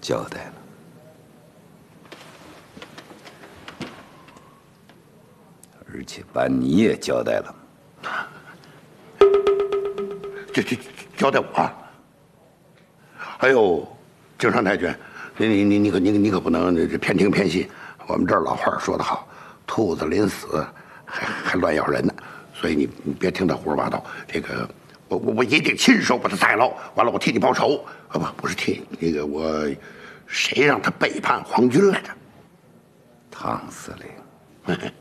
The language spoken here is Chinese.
交代了。而且把你也交代了。 这交代我？哎呦，京上太君，你可不能这偏听偏信。我们这儿老话说得好，兔子临死还乱咬人呢。所以你别听他胡说八道。这个我一定亲手把他逮牢，完了我替你报仇。不是替那个我，谁让他背叛皇军来着？ 唐司令。